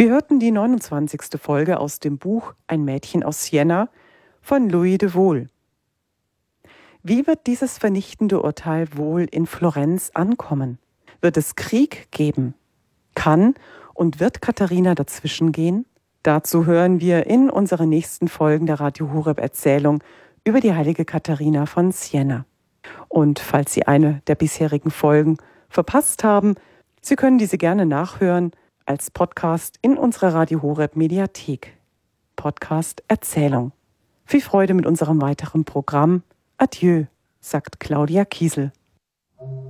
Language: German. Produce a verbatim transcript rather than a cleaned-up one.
Wir hörten die neunundzwanzigste Folge aus dem Buch Ein Mädchen aus Siena von Louis de Wohl. Wie wird dieses vernichtende Urteil wohl in Florenz ankommen? Wird es Krieg geben? Kann und wird Katharina dazwischengehen? Dazu hören wir in unseren nächsten Folgen der Radio Horeb Erzählung über die heilige Katharina von Siena. Und falls Sie eine der bisherigen Folgen verpasst haben, Sie können diese gerne nachhören als Podcast in unserer Radio Horeb Mediathek. Podcast Erzählung. Viel Freude mit unserem weiteren Programm. Adieu, sagt Claudia Kiesel.